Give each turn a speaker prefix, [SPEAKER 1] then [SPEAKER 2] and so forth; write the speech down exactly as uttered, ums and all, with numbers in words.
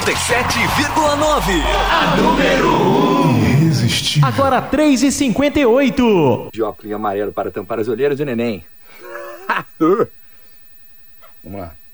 [SPEAKER 1] noventa e sete vírgula nove.
[SPEAKER 2] A número um.
[SPEAKER 3] Irresistível.
[SPEAKER 4] Agora três e cinquenta e oito.
[SPEAKER 5] De óculos amarelo para tampar as olheiras do neném. Vamos lá.